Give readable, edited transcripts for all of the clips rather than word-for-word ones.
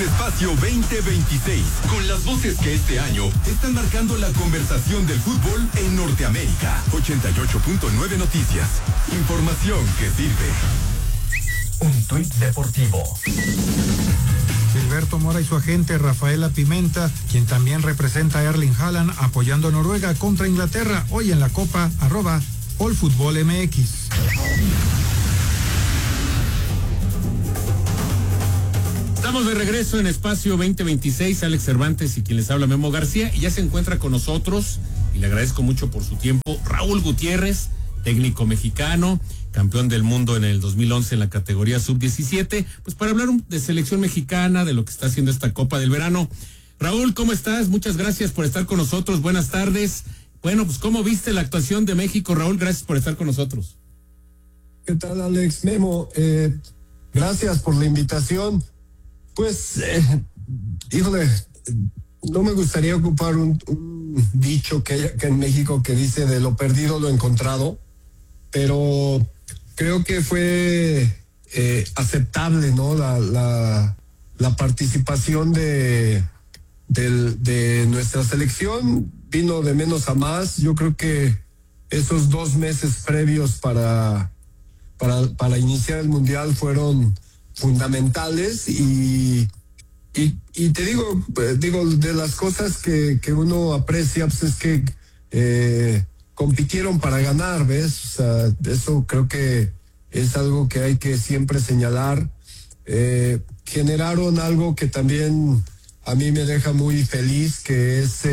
Espacio 2026, con las voces que este año están marcando la conversación del fútbol en Norteamérica. 88.9 Noticias. Información que sirve. Un tuit deportivo. Gilberto Mora y su agente Rafaela Pimenta, quien también representa a Erling Haaland, apoyando a Noruega contra Inglaterra hoy en la Copa @allfutbolmx. Estamos de regreso en Espacio 2026, Alex Cervantes y quien les habla Memo García, y ya se encuentra con nosotros, y le agradezco mucho por su tiempo, Raúl Gutiérrez, técnico mexicano, campeón del mundo en el 2011 en la categoría sub-17, pues para hablar de selección mexicana, de lo que está haciendo esta Copa del Verano. Raúl, ¿cómo estás? Muchas gracias por estar con nosotros, buenas tardes. Bueno, pues ¿cómo viste la actuación de México, Raúl? Gracias por estar con nosotros. ¿Qué tal, Alex? Memo, gracias por la invitación. Pues, híjole, no me gustaría ocupar un dicho que hay acá en México que dice de lo perdido lo encontrado, pero creo que fue aceptable, ¿no? La participación de nuestra selección vino de menos a más. Yo creo que esos 2 meses previos para iniciar el Mundial fueron fundamentales y te digo, de las cosas que uno aprecia, pues es que compitieron para ganar, ¿ves? O sea, eso creo que es algo que hay que siempre señalar. Generaron algo que también a mí me deja muy feliz, que es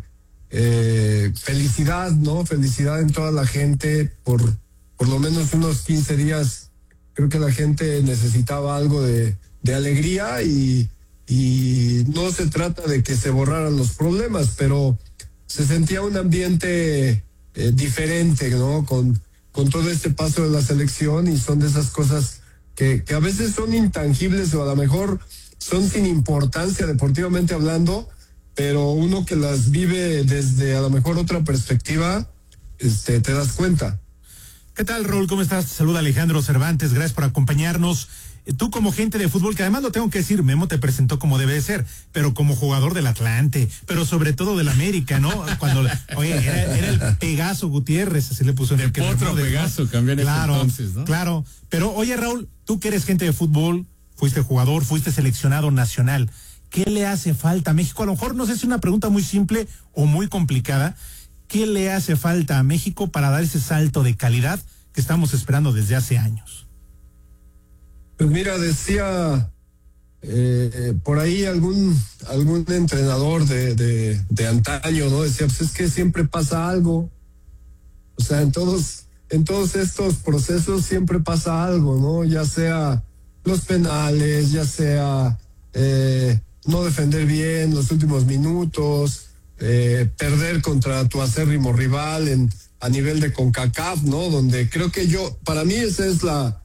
felicidad, ¿no? Felicidad en toda la gente por lo menos unos 15 días. Creo que la gente necesitaba algo de alegría y no se trata de que se borraran los problemas, pero se sentía un ambiente diferente, ¿no? Con todo este paso de la selección, y son de esas cosas que a veces son intangibles o a lo mejor son sin importancia deportivamente hablando, pero uno que las vive desde a lo mejor otra perspectiva, te das cuenta. ¿Qué tal, Raúl? ¿Cómo estás? Te saluda Alejandro Cervantes, gracias por acompañarnos. Tú como gente de fútbol, que además lo tengo que decir, Memo te presentó como debe de ser, pero como jugador del Atlante, pero sobre todo del América, ¿no? Cuando, era el Pegaso Gutiérrez, así le puso en el Otro Pegaso, cambió en claro, ese entonces, ¿no? Claro, pero oye, Raúl, tú que eres gente de fútbol, fuiste jugador, fuiste seleccionado nacional, ¿qué le hace falta a México? A lo mejor no sé si es una pregunta muy simple o muy complicada. ¿Qué le hace falta a México para dar ese salto de calidad que estamos esperando desde hace años? Pues mira, decía por ahí algún entrenador de antaño, ¿no? Decía, pues es que siempre pasa algo. O sea, en todos estos procesos siempre pasa algo, ¿no? Ya sea los penales, ya sea no defender bien los últimos minutos, perder contra tu acérrimo rival a nivel de CONCACAF, ¿no? Donde creo que para mí esa es la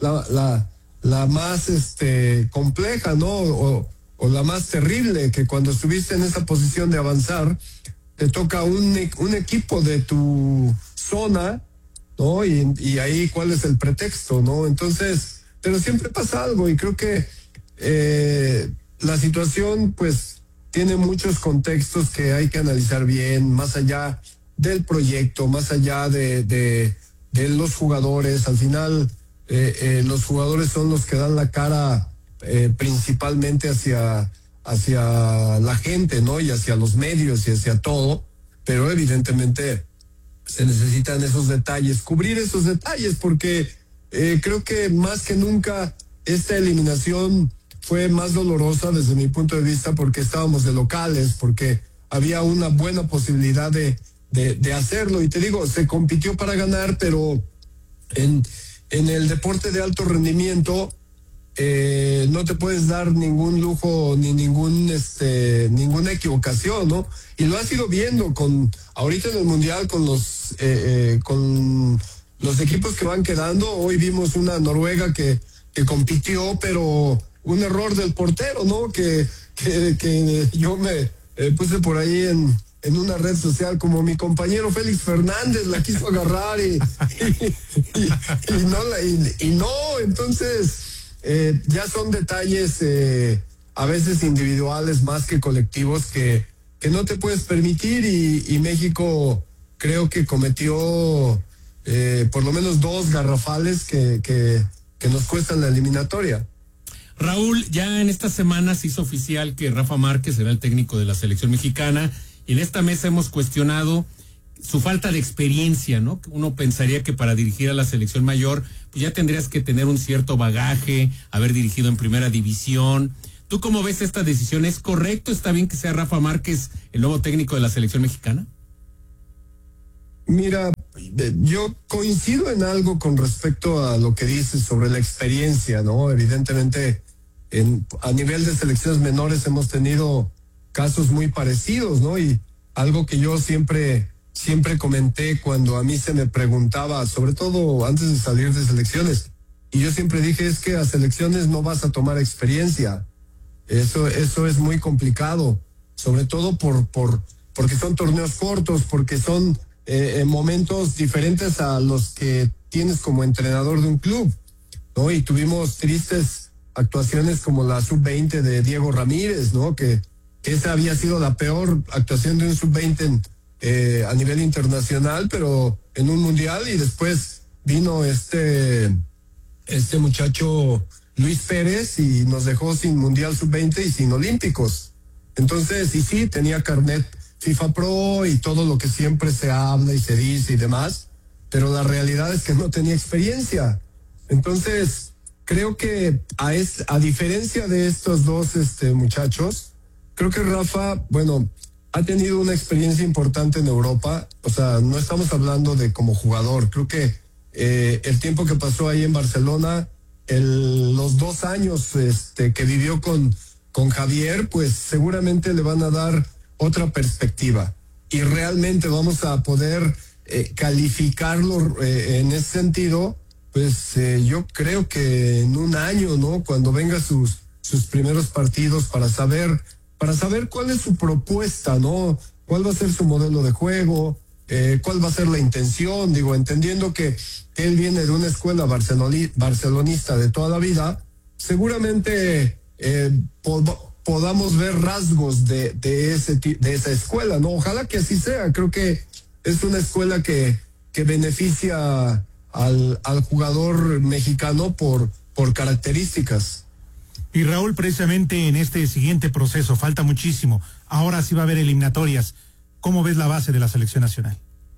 más compleja, ¿no? O la más terrible, que cuando estuviste en esa posición de avanzar, te toca un equipo de tu zona, ¿no? Y ahí, ¿cuál es el pretexto, no? Entonces, pero siempre pasa algo, y creo que la situación, pues, tiene muchos contextos que hay que analizar bien, más allá del proyecto, más allá de los jugadores. Al final, los jugadores son los que dan la cara principalmente hacia la gente, ¿no? Y hacia los medios y hacia todo, pero evidentemente se necesitan esos detalles, cubrir esos detalles, porque creo que más que nunca esta eliminación fue más dolorosa desde mi punto de vista, porque estábamos de locales, porque había una buena posibilidad de hacerlo, y te digo, se compitió para ganar, pero en el deporte de alto rendimiento no te puedes dar ningún lujo ni ninguna equivocación, ¿no? Y lo has ido viendo ahorita en el Mundial con los equipos que van quedando. Hoy vimos una Noruega que compitió, pero un error del portero, ¿no? Que yo me puse por ahí en una red social, como mi compañero Félix Fernández la quiso agarrar y no, entonces ya son detalles a veces individuales más que colectivos que no te puedes permitir y México creo que cometió por lo menos 2 garrafales que nos cuestan la eliminatoria. Raúl, ya en esta semana se hizo oficial que Rafa Márquez será el técnico de la selección mexicana y en esta mesa hemos cuestionado su falta de experiencia, ¿no? Uno pensaría que para dirigir a la selección mayor, pues ya tendrías que tener un cierto bagaje, haber dirigido en primera división. ¿Tú cómo ves esta decisión? ¿Es correcto? ¿Está bien que sea Rafa Márquez el nuevo técnico de la selección mexicana? Mira, yo coincido en algo con respecto a lo que dices sobre la experiencia, ¿no? Evidentemente, a nivel de selecciones menores hemos tenido casos muy parecidos, ¿no? Y algo que yo siempre comenté cuando a mí se me preguntaba, sobre todo antes de salir de selecciones, y yo siempre dije, es que a selecciones no vas a tomar experiencia. Eso es muy complicado, sobre todo porque son torneos cortos, porque son momentos diferentes a los que tienes como entrenador de un club, ¿no? Y tuvimos tristes actuaciones como la sub-20 de Diego Ramírez, ¿no? Que esa había sido la peor actuación de un sub-20 a nivel internacional, pero en un mundial, y después vino este muchacho Luis Pérez y nos dejó sin mundial sub-20 y sin olímpicos. Entonces, y sí, tenía carnet FIFA Pro y todo lo que siempre se habla y se dice y demás, pero la realidad es que no tenía experiencia. Entonces, creo que a diferencia de estos dos muchachos, creo que Rafa, bueno, ha tenido una experiencia importante en Europa. O sea, no estamos hablando de como jugador. Creo que el tiempo que pasó ahí en Barcelona, los 2 años que vivió con Javier, pues seguramente le van a dar otra perspectiva. Y realmente vamos a poder calificarlo en ese sentido, pues yo creo que en un año, ¿no? Cuando venga sus primeros partidos para saber cuál es su propuesta, ¿no? Cuál va a ser su modelo de juego, cuál va a ser la intención, digo, entendiendo que él viene de una escuela barcelonista de toda la vida, seguramente podamos ver rasgos de esa escuela, ¿no? Ojalá que así sea. Creo que es una escuela que beneficia al jugador mexicano por características. Y Raúl, precisamente en este siguiente proceso, falta muchísimo. Ahora sí va a haber eliminatorias. ¿Cómo ves la base de la selección nacional?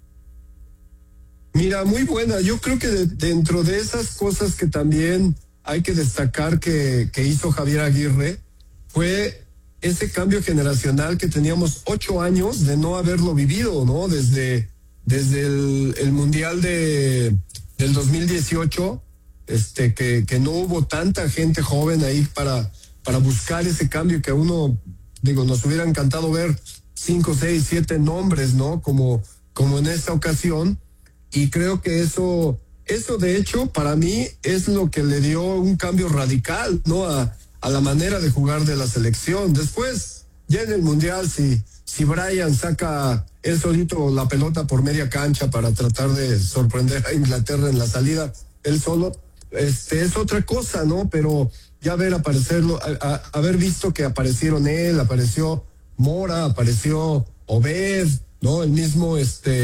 Mira, muy buena. Yo creo que dentro de esas cosas que también hay que destacar que hizo Javier Aguirre, fue ese cambio generacional que teníamos 8 años de no haberlo vivido, ¿no? Desde el Mundial del 2018, que no hubo tanta gente joven ahí para buscar ese cambio que a uno, digo, nos hubiera encantado ver 5, 6, 7 nombres, ¿no? Como en esta ocasión. Y creo que eso de hecho para mí es lo que le dio un cambio radical, ¿no? A la manera de jugar de la selección. Después, ya en el Mundial, si Brian saca él solito la pelota por media cancha para tratar de sorprender a Inglaterra en la salida, él solo, es otra cosa, ¿no? Pero ya haber visto que aparecieron él, apareció Mora, apareció Obed, ¿no? El mismo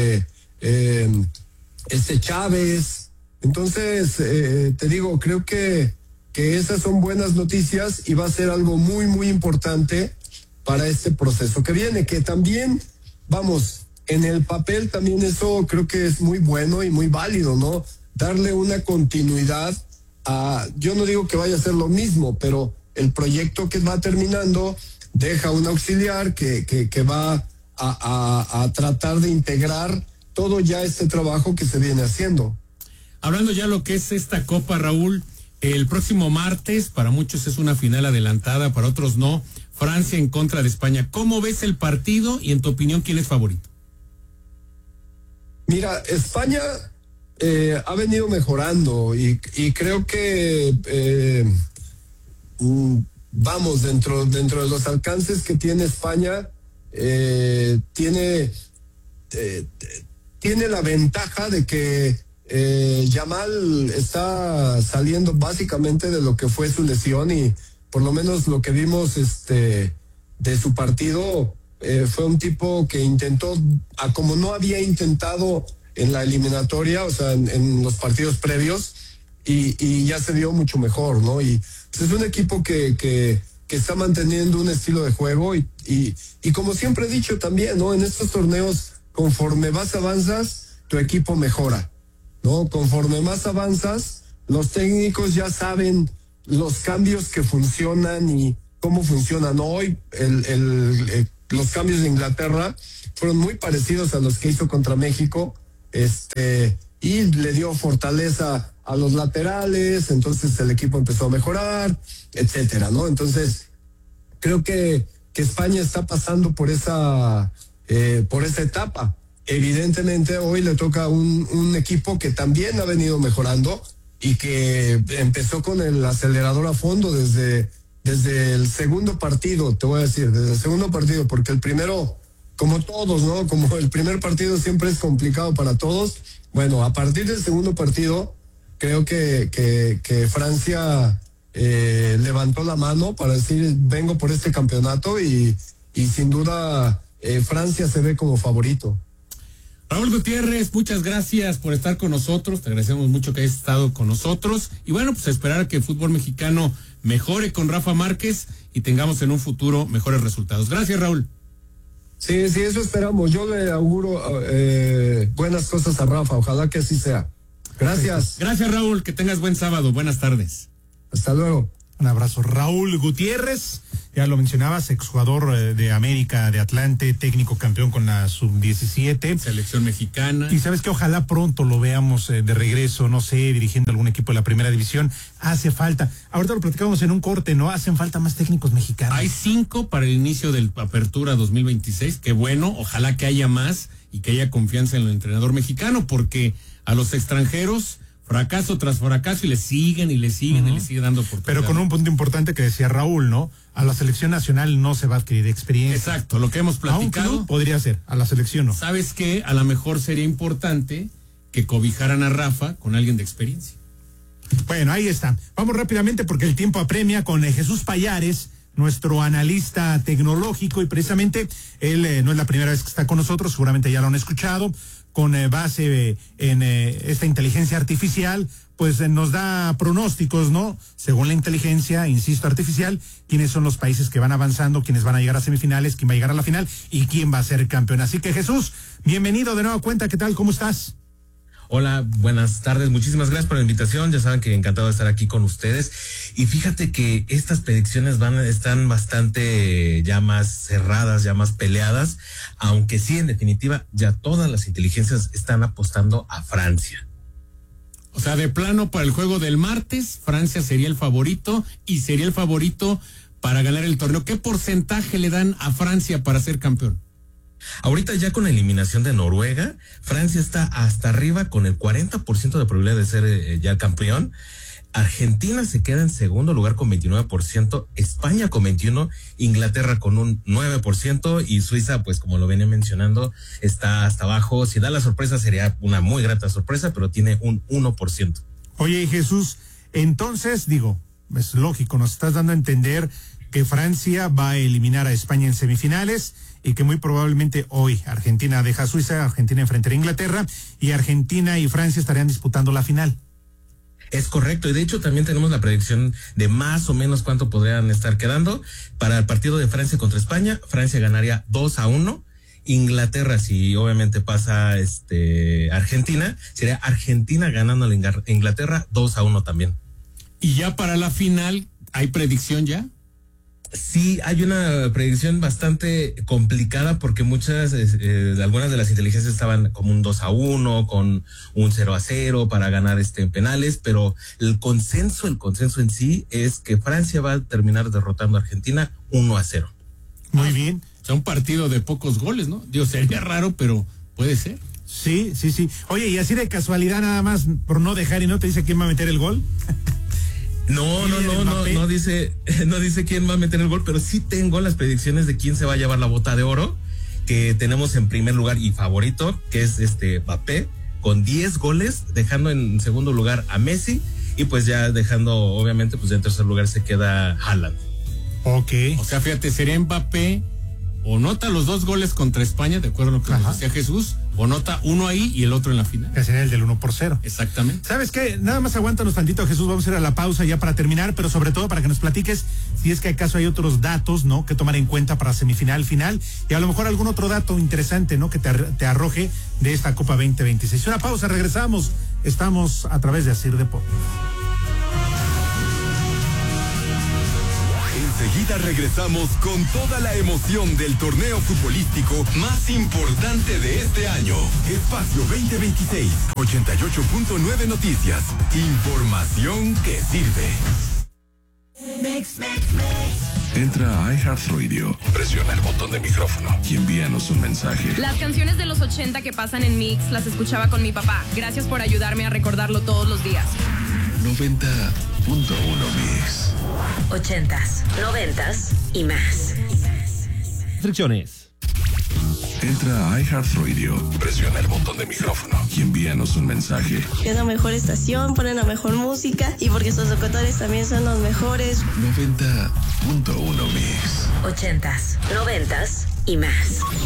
Chávez. Entonces, te digo, creo que esas son buenas noticias y va a ser algo muy, muy importante para este proceso que viene, que también, vamos, en el papel también eso creo que es muy bueno y muy válido, ¿no? Darle una continuidad yo no digo que vaya a ser lo mismo, pero el proyecto que va terminando deja un auxiliar que va a tratar de integrar todo ya este trabajo que se viene haciendo. Hablando ya lo que es esta Copa, Raúl, el próximo martes, para muchos es una final adelantada, para otros no, Francia en contra de España. ¿Cómo ves el partido y en tu opinión quién es favorito? Mira, España ha venido mejorando y creo que vamos, dentro de los alcances que tiene España, tiene la ventaja de que Yamal está saliendo básicamente de lo que fue su lesión y por lo menos lo que vimos de su partido, fue un tipo que intentó, como no había intentado en la eliminatoria, o sea, en los partidos previos, y ya se vio mucho mejor, ¿no? Y pues, es un equipo que está manteniendo un estilo de juego y como siempre he dicho también, ¿no? En estos torneos, conforme más avanzas, tu equipo mejora, ¿no? Conforme más avanzas, los técnicos ya saben los cambios que funcionan y cómo funcionan. Hoy los cambios de Inglaterra fueron muy parecidos a los que hizo contra México, y le dio fortaleza a los laterales, entonces el equipo empezó a mejorar, etcétera, ¿no? Entonces, creo que España está pasando por esa etapa. Evidentemente, hoy le toca un equipo que también ha venido mejorando y que empezó con el acelerador a fondo desde el segundo partido, te voy a decir, desde el segundo partido, porque el primero, como todos, ¿no? Como el primer partido siempre es complicado para todos. Bueno, a partir del segundo partido, creo que Francia levantó la mano para decir, vengo por este campeonato y sin duda Francia se ve como favorito. Raúl Gutiérrez, muchas gracias por estar con nosotros, te agradecemos mucho que hayas estado con nosotros y bueno, pues esperar que el fútbol mexicano mejore con Rafa Márquez y tengamos en un futuro mejores resultados. Gracias, Raúl. Sí, eso esperamos. Yo le auguro buenas cosas a Rafa, ojalá que así sea. Gracias. Gracias, Raúl, que tengas buen sábado, buenas tardes. Hasta luego. Un abrazo. Raúl Gutiérrez, ya lo mencionabas, exjugador de América, de Atlante, técnico campeón con la sub-17. Selección mexicana. Y sabes que ojalá pronto lo veamos de regreso, no sé, dirigiendo algún equipo de la primera división. Hace falta, ahorita lo platicamos en un corte, ¿no? Hacen falta más técnicos mexicanos. Hay 5 para el inicio de la apertura 2026, qué bueno, ojalá que haya más y que haya confianza en el entrenador mexicano, porque a los extranjeros fracaso tras fracaso y le siguen y le siguen y le siguen dando oportunidad. Pero con un punto importante que decía Raúl, ¿no? A la selección nacional no se va a adquirir experiencia. Exacto, lo que hemos platicado. Aunque no, podría ser, a la selección no. ¿Sabes qué? A lo mejor sería importante que cobijaran a Rafa con alguien de experiencia. Bueno, ahí está. Vamos rápidamente porque el tiempo apremia con Jesús Payares, nuestro analista tecnológico, y precisamente él no es la primera vez que está con nosotros, seguramente ya lo han escuchado, con base en esta inteligencia artificial, pues nos da pronósticos, ¿no? Según la inteligencia, insisto, artificial, quiénes son los países que van avanzando, quiénes van a llegar a semifinales, quién va a llegar a la final y quién va a ser campeón. Así que Jesús, bienvenido de nueva cuenta, ¿qué tal? ¿Cómo estás? Hola, buenas tardes, muchísimas gracias por la invitación, ya saben que encantado de estar aquí con ustedes, y fíjate que estas predicciones están bastante ya más cerradas, ya más peleadas, aunque sí, en definitiva, ya todas las inteligencias están apostando a Francia. O sea, de plano, para el juego del martes, Francia sería el favorito y sería el favorito para ganar el torneo. ¿Qué porcentaje le dan a Francia para ser campeón? Ahorita ya con la eliminación de Noruega, Francia está hasta arriba con el 40% de probabilidad de ser ya el campeón. Argentina se queda en segundo lugar con 29%, España con 21%, Inglaterra con un 9% y Suiza, pues como lo venía mencionando, está hasta abajo. Si da la sorpresa sería una muy grata sorpresa, pero tiene un 1%. Oye, Jesús, entonces digo, es lógico, nos estás dando a entender que Francia va a eliminar a España en semifinales y que muy probablemente hoy Argentina deja a Suiza, Argentina enfrentará a Inglaterra y Argentina y Francia estarían disputando la final. Es correcto, y de hecho también tenemos la predicción de más o menos cuánto podrían estar quedando. Para el partido de Francia contra España, Francia ganaría 2-1. Inglaterra, si obviamente pasa Argentina, sería Argentina ganando a Inglaterra 2-1 también. Y ya para la final, ¿hay predicción ya? Sí, hay una predicción bastante complicada porque algunas de las inteligencias estaban como un 2-1, con un 0-0 para ganar en penales, pero el consenso en sí es que Francia va a terminar derrotando a Argentina 1-0. Muy bien. O sea, un partido de pocos goles, ¿no? Digo, sería raro, pero puede ser. Sí. Oye, y así de casualidad nada más, por no dejar y no te dice quién va a meter el gol. No dice quién va a meter el gol, pero sí tengo las predicciones de quién se va a llevar la bota de oro, que tenemos en primer lugar y favorito, que es Mbappé, con 10 goles, dejando en segundo lugar a Messi, y pues ya dejando, obviamente, pues ya en tercer lugar se queda Haaland. Ok. O sea, fíjate, sería Mbappé o nota los 2 goles contra España, de acuerdo a lo que nos decía Jesús, o nota uno ahí y el otro en la final. Que sería el del 1-0. Exactamente. ¿Sabes qué? Nada más aguántanos tantito, Jesús, vamos a ir a la pausa ya para terminar, pero sobre todo para que nos platiques si es que acaso hay otros datos, ¿no?, que tomar en cuenta para semifinal, final, y a lo mejor algún otro dato interesante, ¿no?, que te arroje de esta Copa 2026. Una pausa, regresamos. Estamos a través de Asir Deportes. Enseguida regresamos con toda la emoción del torneo futbolístico más importante de este año. Espacio 2026, 88.9 Noticias. Información que sirve. Entra a iHeartRadio, presiona el botón de micrófono y envíanos un mensaje. Las canciones de los 80 que pasan en Mix las escuchaba con mi papá. Gracias por ayudarme a recordarlo todos los días. 90.1 Mix. 80s, 90s y más. Restricciones. Entra a iHeartRadio, presiona el botón de micrófono y envíanos un mensaje. Es la mejor estación, ponen la mejor música y porque sus locutores también son los mejores. 90.1 Mix. 80s, 90s y más.